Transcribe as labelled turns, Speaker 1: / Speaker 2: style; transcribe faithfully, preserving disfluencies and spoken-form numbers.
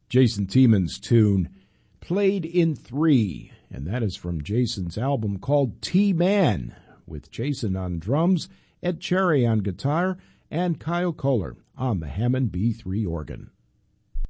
Speaker 1: Jason Timon's tune, Played in Three, and that is from Jason's album called T-Man, with Jason on drums, Ed Cherry on guitar, and Kyle Kohler on the Hammond B three organ.